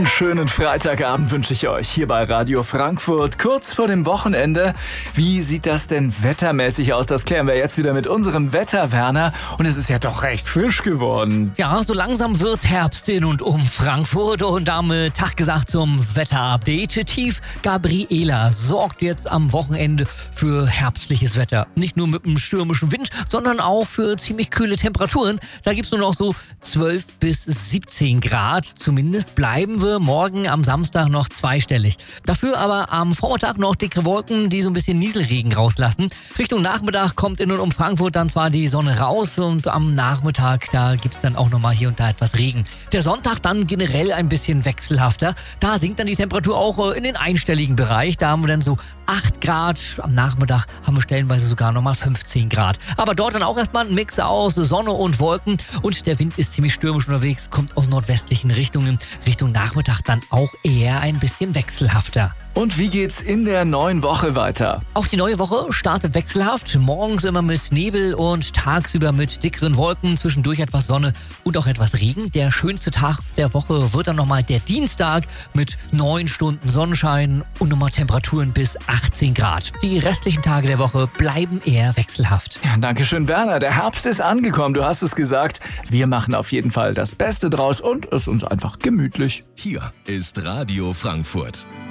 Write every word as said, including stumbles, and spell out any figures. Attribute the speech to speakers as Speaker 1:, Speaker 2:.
Speaker 1: Einen schönen Freitagabend wünsche ich euch hier bei Radio Frankfurt, kurz vor dem Wochenende. Wie sieht das denn wettermäßig aus? Das klären wir jetzt wieder mit unserem Wetterwerner. Und es ist ja doch recht frisch geworden.
Speaker 2: Ja, so langsam wird Herbst in und um Frankfurt. Und damit Tag gesagt zum Wetterupdate. Tief Gabriela sorgt jetzt am Wochenende für herbstliches Wetter. Nicht nur mit einem stürmischen Wind, sondern auch für ziemlich kühle Temperaturen. Da gibt es nur noch so zwölf bis siebzehn Grad. Zumindest bleiben wir morgen am Samstag noch zweistellig. Dafür aber am Vormittag noch dicke Wolken, die so ein bisschen Nieselregen rauslassen. Richtung Nachmittag kommt in und um Frankfurt dann zwar die Sonne raus und am Nachmittag, da gibt es dann auch nochmal hier und da etwas Regen. Der Sonntag dann generell ein bisschen wechselhafter. Da sinkt dann die Temperatur auch in den einstelligen Bereich. Da haben wir dann so acht Grad. Am Nachmittag haben wir stellenweise sogar nochmal fünfzehn Grad. Aber dort dann auch erstmal ein Mix aus Sonne und Wolken. Und der Wind ist ziemlich stürmisch unterwegs, kommt aus nordwestlichen Richtungen. Richtung Nachmittag dann auch eher ein bisschen wechselhafter.
Speaker 1: Und wie geht's in der neuen Woche weiter?
Speaker 2: Auch die neue Woche startet wechselhaft. Morgens immer mit Nebel und tagsüber mit dickeren Wolken, zwischendurch etwas Sonne und auch etwas Regen. Der schönste Tag der Woche wird dann nochmal der Dienstag mit neun Stunden Sonnenschein und nochmal Temperaturen bis achtzehn Grad. Die restlichen Tage der Woche bleiben eher wechselhaft.
Speaker 1: Ja, danke schön, Werner. Der Herbst ist angekommen, du hast es gesagt. Wir machen auf jeden Fall das Beste draus und es ist uns einfach gemütlich.
Speaker 3: Hier ist Radio Frankfurt.